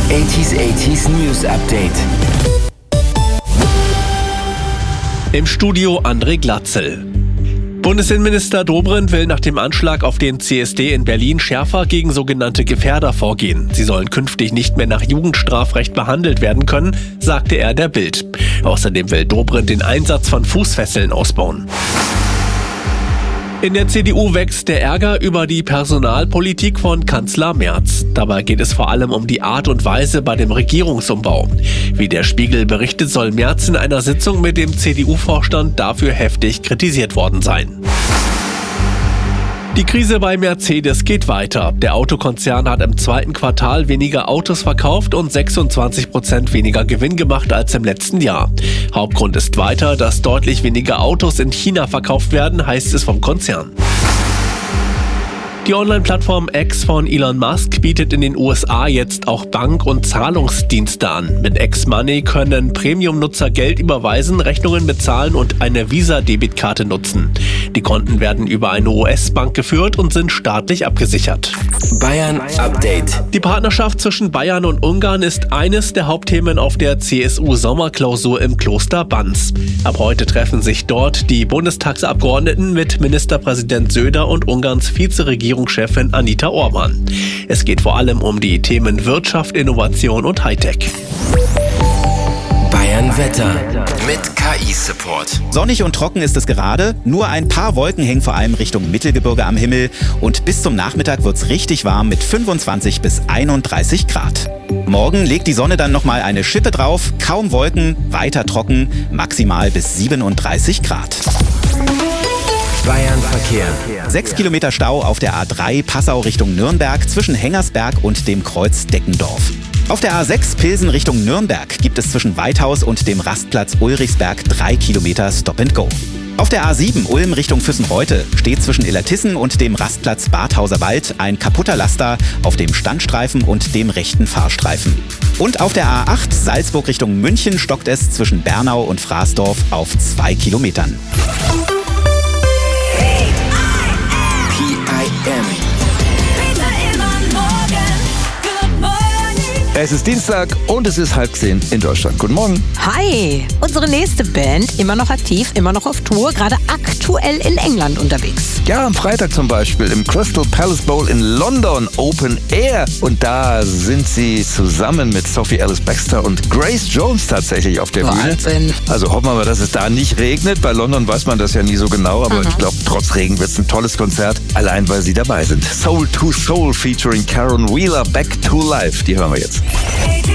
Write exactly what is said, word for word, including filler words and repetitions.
achtziger achtziger News Update. Im Studio André Glatzel. Bundesinnenminister Dobrindt will nach dem Anschlag auf den C S D in Berlin schärfer gegen sogenannte Gefährder vorgehen. Sie sollen künftig nicht mehr nach Jugendstrafrecht behandelt werden können, sagte er der Bild. Außerdem will Dobrindt den Einsatz von Fußfesseln ausbauen. In der C D U wächst der Ärger über die Personalpolitik von Kanzler Merz. Dabei geht es vor allem um die Art und Weise bei dem Regierungsumbau. Wie der Spiegel berichtet, soll Merz in einer Sitzung mit dem C D U-Vorstand dafür heftig kritisiert worden sein. Die Krise bei Mercedes geht weiter. Der Autokonzern hat im zweiten Quartal weniger Autos verkauft und sechsundzwanzig Prozent weniger Gewinn gemacht als im letzten Jahr. Hauptgrund ist weiter, dass deutlich weniger Autos in China verkauft werden, heißt es vom Konzern. Die Online-Plattform X von Elon Musk bietet in den U S A jetzt auch Bank- und Zahlungsdienste an. Mit X Money können Premium-Nutzer Geld überweisen, Rechnungen bezahlen und eine Visa-Debitkarte nutzen. Die Konten werden über eine U S-Bank geführt und sind staatlich abgesichert. Bayern Update. Die Partnerschaft zwischen Bayern und Ungarn ist eines der Hauptthemen auf der C S U-Sommerklausur im Kloster Banz. Ab heute treffen sich dort die Bundestagsabgeordneten mit Ministerpräsident Söder und Ungarns Vizeregierungschefin Anita Orban. Es geht vor allem um die Themen Wirtschaft, Innovation und Hightech. Bayern Wetter mit K I-Support. Sonnig und trocken ist es gerade. Nur ein paar Wolken hängen vor allem Richtung Mittelgebirge am Himmel. Und bis zum Nachmittag wird's richtig warm mit fünfundzwanzig bis einunddreißig Grad. Morgen legt die Sonne dann nochmal eine Schippe drauf. Kaum Wolken, weiter trocken, maximal bis siebenunddreißig Grad. Bayern Verkehr. Sechs Kilometer Stau auf der A drei Passau Richtung Nürnberg zwischen Hengersberg und dem Kreuz Deckendorf. Auf der A sechs Pilsen Richtung Nürnberg gibt es zwischen Weithaus und dem Rastplatz Ulrichsberg drei Kilometer Stop and Go. Auf der A sieben Ulm Richtung Füssenreute steht zwischen Illertissen und dem Rastplatz Badhauser Wald ein kaputter Laster auf dem Standstreifen und dem rechten Fahrstreifen. Und auf der A acht Salzburg Richtung München stockt es zwischen Bernau und Fraßdorf auf zwei Kilometern. Es ist Dienstag und es ist halb zehn in Deutschland. Guten Morgen. Hi, unsere nächste Band, immer noch aktiv, immer noch auf Tour, gerade aktuell in England unterwegs. Ja, am Freitag zum Beispiel im Crystal Palace Bowl in London Open Air. Und da sind sie zusammen mit Sophie Ellis-Bextor und Grace Jones tatsächlich auf der Wahnsinn. Bühne. Also hoffen wir mal, dass es da nicht regnet. Bei London weiß man das ja nie so genau, aber Aha. ich glaube, trotz Regen wird es ein tolles Konzert, allein weil sie dabei sind. Soul to Soul featuring Karen Wheeler, Back to Life. Die hören wir jetzt.